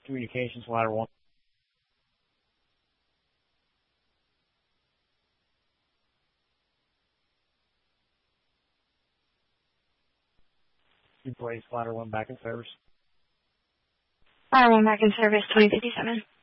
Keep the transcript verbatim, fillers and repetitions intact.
communications, ladder one. You place ladder one back in service. Ladder one back in service, twenty fifty-seven.